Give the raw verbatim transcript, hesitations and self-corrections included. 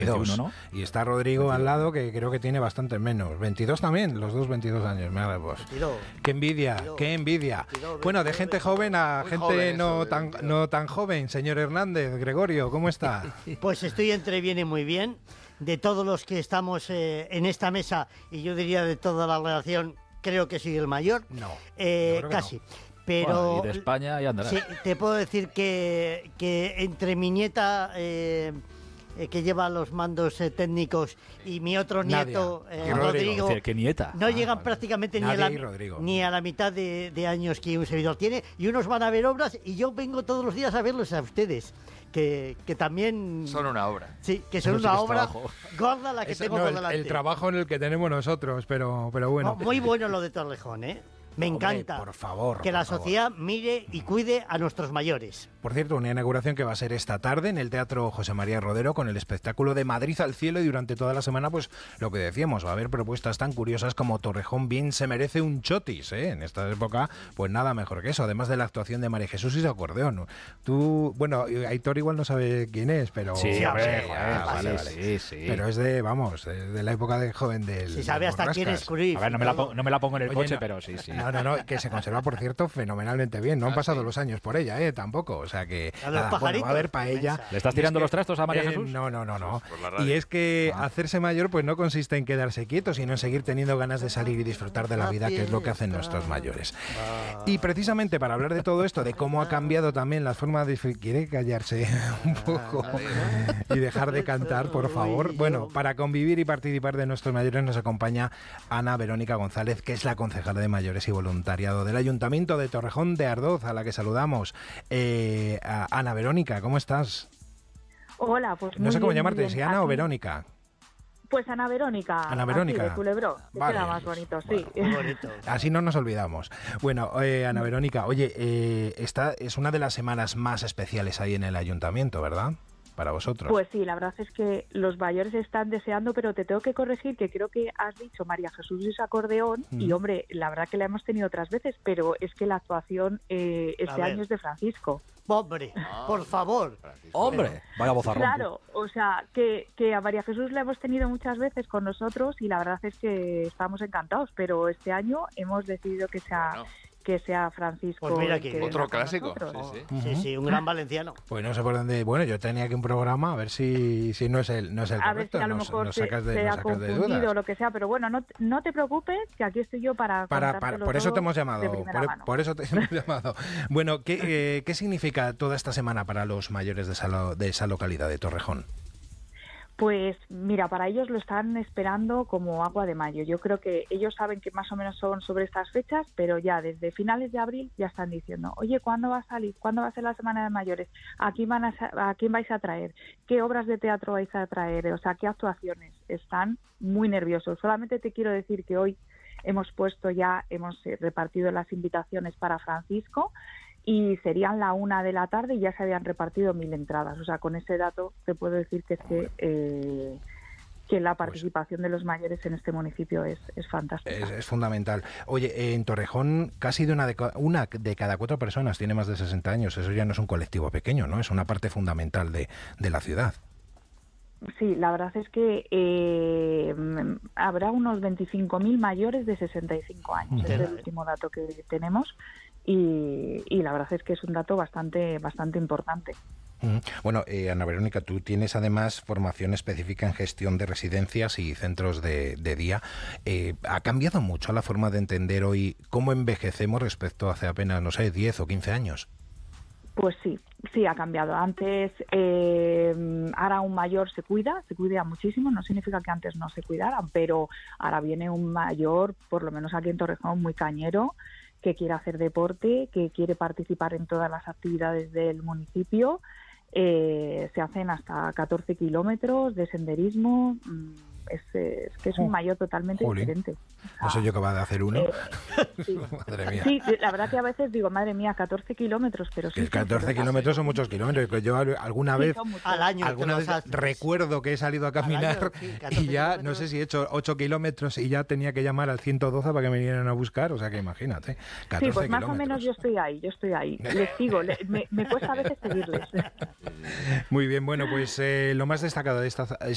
veintidós, ¿no? Y está Rodrigo veintidós al lado, que creo que tiene bastante menos. veintidós también, los dos veintidós años. Me pues. Qué envidia, veintidós, qué envidia. veintidós, bueno, de gente joven a gente joven, no, tan, no tan joven. Señor Hernández, Gregorio, ¿cómo está? Pues estoy entre bien y muy bien. De todos los que estamos eh, en esta mesa, y yo diría de toda la relación, creo que soy el mayor. No, eh, casi. No. Pero bueno, y de España y andará. Sí, te puedo decir que, que entre mi nieta, eh, eh, que lleva los mandos eh, técnicos, y mi otro nieto, eh, Rodrigo, Rodrigo ¿qué nieta? no ah, llegan vale. prácticamente ni a, la, ni a la mitad de, de años que un servidor tiene, y unos van a ver obras y yo vengo todos los días a verlos a ustedes. Que, que también... Son una obra. Sí, que son no una obra gorda la que Eso, tengo no, por el, delante. El trabajo en el que tenemos nosotros, pero, pero bueno. Oh, muy bueno lo de Torrejón, ¿eh? Me Hombre, encanta por favor, que por la favor. sociedad mire y cuide a nuestros mayores. Por cierto, una inauguración que va a ser esta tarde en el Teatro José María Rodero con el espectáculo de Madrid al cielo, y durante toda la semana, pues lo que decíamos, va a haber propuestas tan curiosas como Torrejón bien se merece un chotis, ¿eh? En esta época, pues nada mejor que eso, además de la actuación de María Jesús y su acordeón. Tú, bueno, Aitor igual no sabe quién es, pero... Sí, sí, hombre, joder, vale, vale, vale. Sí, sí. Pero es de, vamos, de, de la época de joven del... Si sabe hasta quién es Cruyff. A ver, no me, la pongo, no me la pongo en el Oye, coche, no, pero sí, sí. No, no, no, que se conserva, por cierto, fenomenalmente bien. No han pasado ah, sí. los años por ella, ¿eh? Tampoco. O sea que... A los nada, bueno, va a haber paella. ¿Le estás tirando es que, los trastos a María eh, Jesús? No, no, no, no. Y es que ah. hacerse mayor pues no consiste en quedarse quieto, sino en seguir teniendo ganas de salir y disfrutar de la vida, que es lo que hacen nuestros mayores. Y precisamente para hablar de todo esto, de cómo ha cambiado también la forma de... ¿Quiere callarse un poco y dejar de cantar, por favor? Bueno, para convivir y participar de nuestros mayores nos acompaña Ana Verónica González, que es la concejala de mayores y voluntariado del Ayuntamiento de Torrejón de Ardoz, a la que saludamos. Eh, Ana Verónica, ¿cómo estás? Hola, pues muy No sé cómo bien, llamarte, si Ana aquí. o Verónica. Pues Ana Verónica. Ana Verónica. Aquí de Culebró, que vale. queda más bonito, sí. Bueno, muy bonito. Así no nos olvidamos. Bueno, eh, Ana Verónica, oye, eh, esta es una de las semanas más especiales ahí en el Ayuntamiento, ¿verdad? Para vosotros. Pues sí, la verdad es que los mayores están deseando, pero te tengo que corregir que creo que has dicho María Jesús y su acordeón, mm. y hombre, la verdad que la hemos tenido otras veces, pero es que la actuación eh, este año es de Francisco. Hombre, por favor. Hombre, vaya vozarrón. Claro, o sea, que, que a María Jesús la hemos tenido muchas veces con nosotros y la verdad es que estamos encantados, pero este año hemos decidido que sea... Bueno. que sea Francisco. Pues mira aquí, otro clásico. Sí sí. Uh-huh. sí, sí, un gran valenciano. Pues no sé por dónde. Bueno, yo tenía aquí un programa, a ver si, si no es el, no es el a correcto. Ver si a lo nos, mejor nos se, sacas de, se nos ha sacas de confundido dudas. o lo que sea, pero bueno, no, no te preocupes, que aquí estoy yo para. para, para por eso te hemos llamado. Por, por eso te hemos llamado. Bueno, ¿qué, eh, ¿qué significa toda esta semana para los mayores de esa, lo, de esa localidad, de Torrejón? Pues mira, para ellos lo están esperando como agua de mayo. Yo creo que ellos saben que más o menos son sobre estas fechas, pero ya desde finales de abril ya están diciendo, oye, ¿cuándo va a salir? ¿Cuándo va a ser la Semana de Mayores? ¿A quién, van a, a quién vais a traer? ¿Qué obras de teatro vais a traer? O sea, ¿qué actuaciones? Están muy nerviosos. Solamente te quiero decir que hoy hemos puesto ya, hemos repartido las invitaciones para Francisco, y serían la una de la tarde y ya se habían repartido mil entradas. O sea, con ese dato te puedo decir que es que, eh, que la participación de los mayores en este municipio es, es fantástica. Es, es fundamental. Oye, en Torrejón casi de una de, una de cada cuatro personas tiene más de sesenta años. Eso ya no es un colectivo pequeño, ¿no? Es una parte fundamental de, de la ciudad. Sí, la verdad es que eh, habrá unos veinticinco mil mayores de sesenta y cinco años. Uh-huh. Es el último dato que tenemos. Y, y la verdad es que es un dato bastante bastante importante. Bueno, eh, Ana Verónica, tú tienes además formación específica en gestión de residencias y centros de, de día. Eh, ¿Ha cambiado mucho la forma de entender hoy cómo envejecemos respecto a hace apenas, no sé, diez o quince años? Pues sí, sí ha cambiado. Antes, eh, ahora un mayor se cuida, se cuida muchísimo. No significa que antes no se cuidaran, pero ahora viene un mayor, por lo menos aquí en Torrejón, muy cañero, que quiere hacer deporte, que quiere participar en todas las actividades del municipio. Eh, se hacen hasta catorce kilómetros de senderismo. Es, es que es un mayor totalmente Jolín. diferente. O sea, no sé yo capaz de hacer uno. Eh, sí. Madre mía. Sí, la verdad que a veces digo, madre mía, catorce kilómetros, pero sí. catorce kilómetros son muchos kilómetros. Yo alguna vez, sí, al año alguna vez recuerdo que he salido a caminar año, sí, y ya, no sé si he hecho ocho kilómetros y ya tenía que llamar al ciento doce para que me vinieran a buscar. O sea que imagínate. Sí, pues más o menos yo estoy ahí, yo estoy ahí. Les sigo, le, me, me cuesta a veces seguirles. Muy bien, bueno, pues eh, lo más destacado de esta